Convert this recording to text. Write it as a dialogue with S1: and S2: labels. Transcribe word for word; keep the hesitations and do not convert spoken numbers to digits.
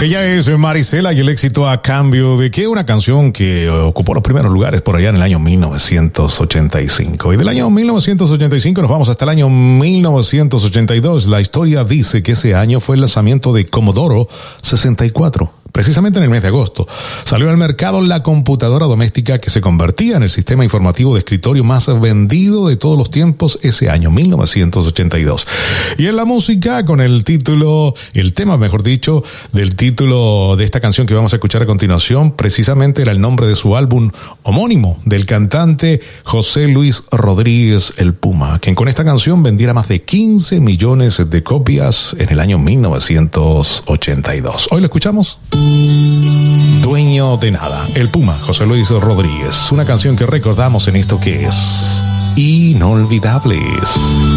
S1: Ella es Marisela y el éxito a cambio de que una canción que ocupó los primeros lugares por allá en el año mil novecientos ochenta y cinco. Y del año mil novecientos ochenta y cinco nos vamos hasta el año mil novecientos ochenta y dos. La historia dice que ese año fue el lanzamiento de Commodore sesenta y cuatro. Precisamente en el mes de agosto, salió al mercado la computadora doméstica que se convertía en el sistema informativo de escritorio más vendido de todos los tiempos ese año, mil novecientos ochenta y dos. Y en la música, con el título, el tema, mejor dicho, del título de esta canción que vamos a escuchar a continuación, precisamente era el nombre de su álbum homónimo, del cantante José Luis Rodríguez, el Puma, quien con esta canción vendiera más de quince millones de copias en el año mil novecientos ochenta y dos. Hoy lo escuchamos. Dueño de nada, el Puma, José Luis Rodríguez, una canción que recordamos en esto que es Inolvidables.